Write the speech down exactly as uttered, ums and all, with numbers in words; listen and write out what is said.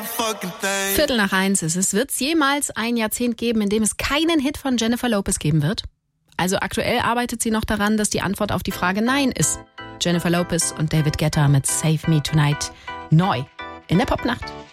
Viertel nach eins ist es. Wird es jemals ein Jahrzehnt geben, in dem es keinen Hit von Jennifer Lopez geben wird? Also aktuell arbeitet sie noch daran, dass die Antwort auf die Frage Nein ist. Jennifer Lopez und David Guetta mit Save Me Tonight. Neu in der Popnacht.